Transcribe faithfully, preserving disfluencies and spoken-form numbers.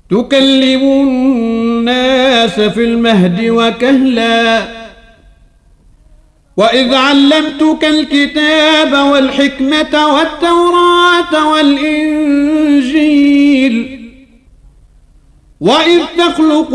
تكلم الناس في المهد وكهلا وإذ علمتك الكتاب والحكمة والتوراة والإنجيل وإذ تخلق